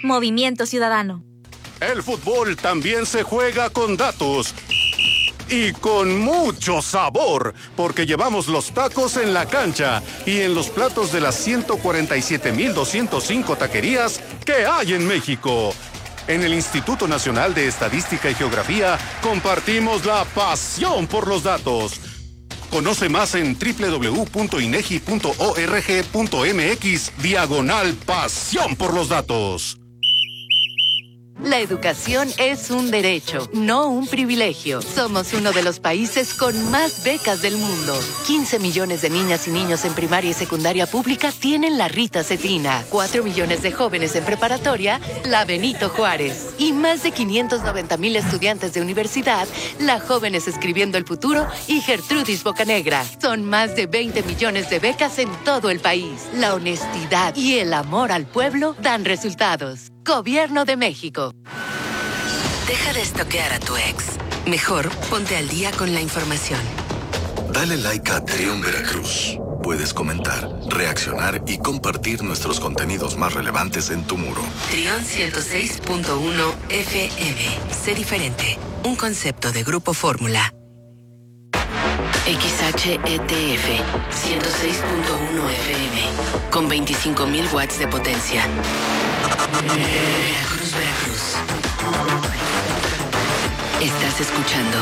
Movimiento Ciudadano. El fútbol también se juega con datos. Y con mucho sabor, porque llevamos los tacos en la cancha y en los platos de las 147,205 taquerías que hay en México. En el Instituto Nacional de Estadística y Geografía compartimos la pasión por los datos. Conoce más en www.inegi.org.mx/pasión por los datos. La educación es un derecho, no un privilegio. Somos uno de los países con más becas del mundo. 15 millones de niñas y niños en primaria y secundaria pública tienen la Rita Cetina. 4 millones de jóvenes en preparatoria, la Benito Juárez. Y más de 590,000 estudiantes de universidad, la Jóvenes Escribiendo el Futuro y Gertrudis Bocanegra. Son más de 20 millones de becas en todo el país. La honestidad y el amor al pueblo dan resultados. Gobierno de México. Deja de estoquear a tu ex. Mejor ponte al día con la información. Dale like a Trión Veracruz. Puedes comentar, reaccionar y compartir nuestros contenidos más relevantes en tu muro. Trión 106.1 FM. Sé diferente. Un concepto de Grupo Fórmula. XHETF 106.1 FM. Con 25,000 watts de potencia. Veracruz, Veracruz. Estás escuchando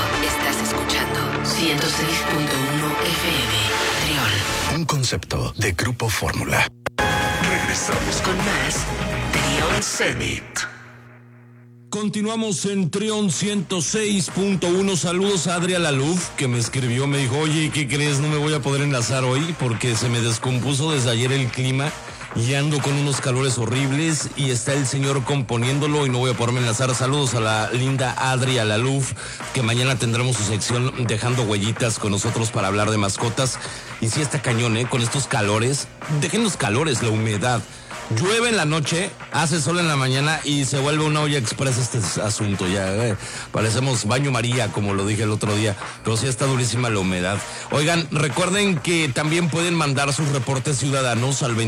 106.1 FM. Trión. Un concepto de Grupo Fórmula. Regresamos con más Trión Zenit. Continuamos en Trión 106.1. Saludos a Adria Laluf, que me escribió, me dijo, oye, ¿qué crees? No me voy a poder enlazar hoy porque se me descompuso desde ayer el clima y ando con unos calores horribles y está el señor componiéndolo y no voy a poderme enlazar. Saludos a la linda Adria Laluf, que mañana tendremos su sección Dejando Huellitas con nosotros para hablar de mascotas. Y sí está cañón, con estos calores. Dejen los calores, la humedad. Llueve en la noche, hace sol en la mañana y se vuelve una olla express este asunto. Ya parecemos baño María, como lo dije el otro día, pero sí está durísima la humedad. Oigan, recuerden que también pueden mandar sus reportes ciudadanos al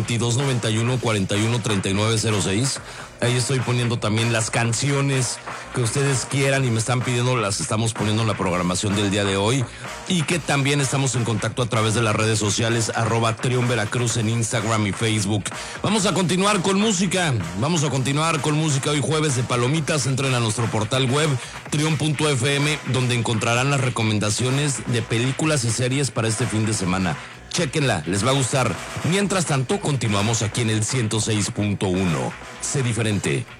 2291-413906. Ahí estoy poniendo también las canciones que ustedes quieran y me están pidiendo, las estamos poniendo en la programación del día de hoy. Y que también estamos en contacto a través de las redes sociales, @Trión Veracruz en Instagram y Facebook. Vamos a continuar con música. Hoy jueves de palomitas. Entren a nuestro portal web, trión.fm, donde encontrarán las recomendaciones de películas y series para este fin de semana. Chéquenla, les va a gustar. Mientras tanto, continuamos aquí en el 106.1. Sé diferente.